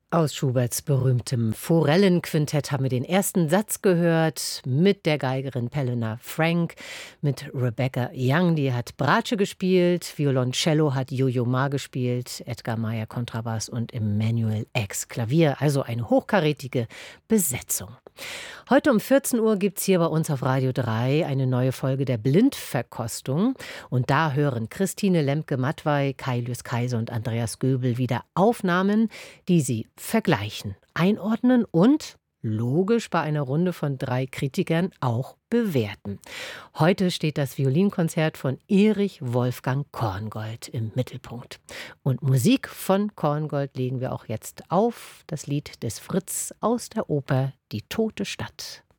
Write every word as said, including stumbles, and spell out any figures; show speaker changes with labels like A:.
A: Aus Schuberts berühmtem Forellenquintett haben wir den ersten Satz gehört mit der Geigerin Pelena Frank, mit Rebecca Young, die hat Bratsche gespielt, Violoncello hat Yo-Yo Ma gespielt, Edgar Meyer Kontrabass und Emmanuel X Klavier, also eine hochkarätige Besetzung. Heute um vierzehn Uhr gibt es hier bei uns auf Radio drei eine neue Folge der Blindverkostung. Und da hören Christine Lemke-Mattwey, Kaius Kaiser und Andreas Göbel wieder Aufnahmen, die sie vergleichen, einordnen und logisch bei einer Runde von drei Kritikern auch bewerten. Heute steht das Violinkonzert von Erich Wolfgang Korngold im Mittelpunkt. Und Musik von Korngold legen wir auch jetzt auf, das Lied des Fritz aus der Oper Die tote Stadt.